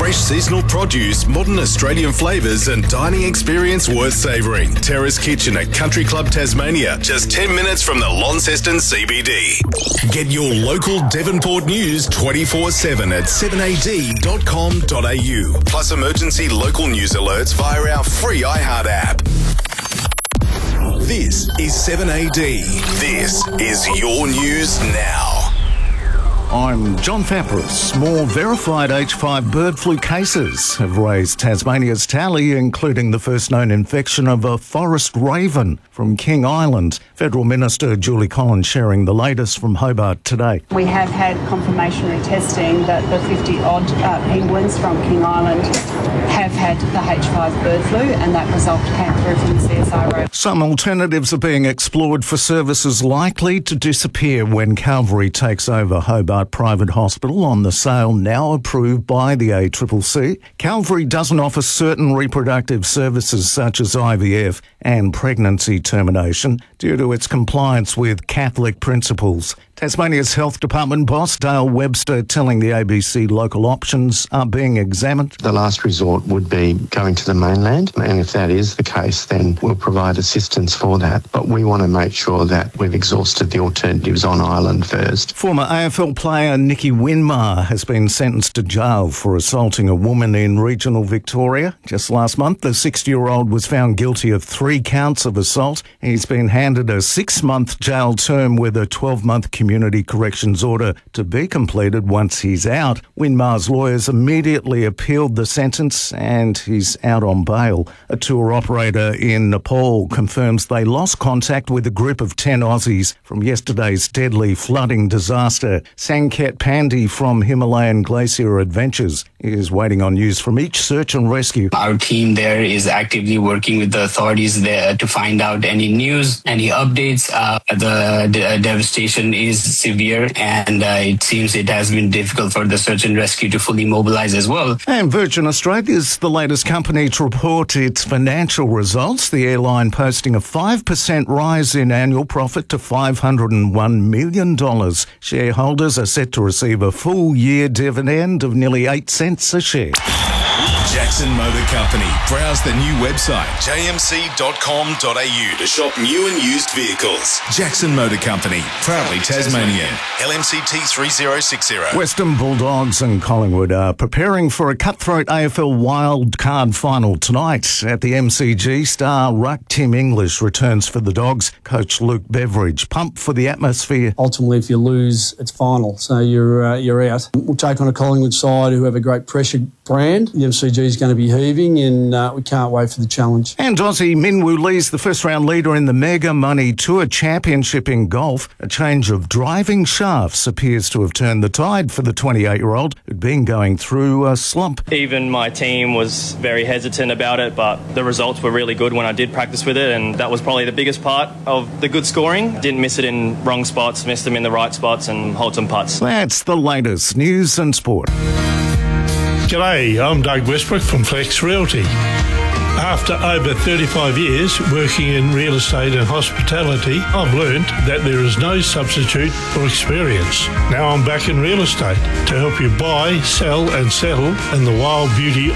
Fresh seasonal produce, modern Australian flavours and dining experience worth savouring. Terrace Kitchen at Country Club Tasmania, just 10 minutes from the Launceston CBD. Get your local Devonport news 24/7 at 7ad.com.au. Plus emergency local news alerts via our free iHeart app. This is 7AD. This is your news now. I'm John Fabris. More verified H5 bird flu cases have raised Tasmania's tally, including the first known infection of a forest raven from King Island. Federal Minister Julie Collins sharing the latest from Hobart today. We have had confirmatory testing that the 50-odd penguins from King Island have had the H5 bird flu, and that result came through from the CSIRO. Some alternatives are being explored for services likely to disappear when Calvary takes over Hobart Private Hospital on the sale now approved by the ACCC. Calvary doesn't offer certain reproductive services such as IVF and pregnancy termination due to its compliance with Catholic principles. Tasmania's Health Department boss, Dale Webster, telling the ABC local options are being examined. The last resort would be going to the mainland, and if that is the case, then we'll provide assistance for that. But we want to make sure that we've exhausted the alternatives on island first. Former AFL player Nicky Winmar has been sentenced to jail for assaulting a woman in regional Victoria. Just last month, the 60-year-old was found guilty of 3 counts of assault. He's been handed a 6-month jail term with a 12-month community corrections order to be completed once he's out. Winmar's lawyers immediately appealed the sentence and he's out on bail. A tour operator in Nepal confirms they lost contact with a group of 10 Aussies from yesterday's deadly flooding disaster. Sanket Pandey from Himalayan Glacier Adventures is waiting on news from each search and rescue. Our team there is actively working with the authorities there to find out any news, any updates. The devastation is severe, and it seems it has been difficult for the search and rescue to fully mobilise as well. And Virgin Australia is the latest company to report its financial results. The airline posting a 5% rise in annual profit to $501 million. Shareholders are set to receive a full-year dividend of nearly 8 cents a share. Jackson Motor Company. Browse the new website, jmc.com.au, to shop new and used vehicles. Jackson Motor Company, proudly Tasmanian. LMCT 3060. Western Bulldogs and Collingwood are preparing for a cutthroat AFL wild card final tonight at the MCG. Star ruck Tim English returns for the Dogs. Coach Luke Beveridge pumped for the atmosphere. Ultimately, if you lose, it's final, so you're out. We'll take on a Collingwood side who have a great pressure brand. The MCG is going to be heaving, and we can't wait for the challenge. And Aussie Minwoo Lee's the first-round leader in the Mega Money Tour Championship in golf. A change of driving shafts appears to have turned the tide for the 28-year-old who'd been going through a slump. Even my team was very hesitant about it, but the results were really good when I did practice with it, and that was probably the biggest part of the good scoring. Didn't miss it in wrong spots, missed them in the right spots, and hold some putts. That's the latest news and sport. G'day, I'm Doug Westbrook from Flex Realty. After over 35 years working in real estate and hospitality, I've learned that there is no substitute for experience. Now I'm back in real estate to help you buy, sell and settle in the wild beauty